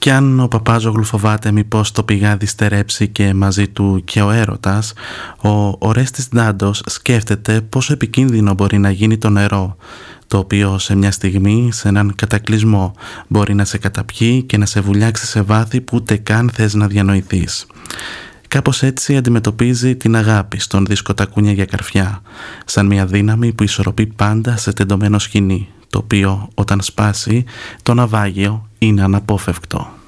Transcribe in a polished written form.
Κι αν ο Παπάζογλου φοβάται μήπως το πηγάδι στερέψει και μαζί του και ο έρωτας, ο Ορέστης Ντάντος σκέφτεται πόσο επικίνδυνο μπορεί να γίνει το νερό, το οποίο σε μια στιγμή, σε έναν κατακλυσμό, μπορεί να σε καταπιεί και να σε βουλιάξει σε βάθη που ούτε καν θες να διανοηθείς. Κάπως έτσι αντιμετωπίζει την αγάπη στον δίσκο «Τακούνια για καρφιά», σαν μια δύναμη που ισορροπεί πάντα σε τεντωμένο σκηνή, το οποίο όταν σπάσει το ναυάγιο είναι αναπόφευκτο.